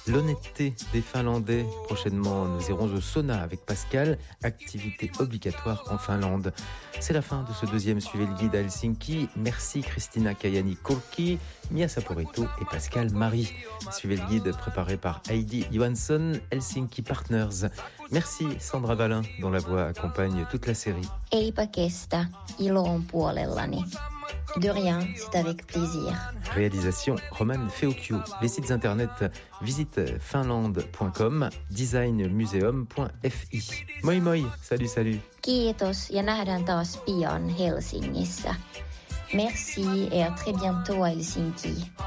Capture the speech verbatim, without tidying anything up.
l'honnêteté des Finlandais. Prochainement, nous irons au sauna avec Pascal, activité obligatoire en Finlande. C'est la fin de ce deuxième Suivez le guide à Helsinki. Merci Christina Kajani-Kolki, Mia Saporito et Pascal Marie. Suivez le guide préparé par Heidi Johansson, Helsinki Partners. Merci Sandra Valin, dont la voix accompagne toute la série. Eipä kestä, ilo on puolellani. De rien, c'est avec plaisir. Réalisation Roman Feocchio. Les sites internet visite finlande point com, designmuseum point f i. Moi moi, salut salut. Kiitos ja nähdään taas pian Helsingissä. Merci et à très bientôt à Helsinki.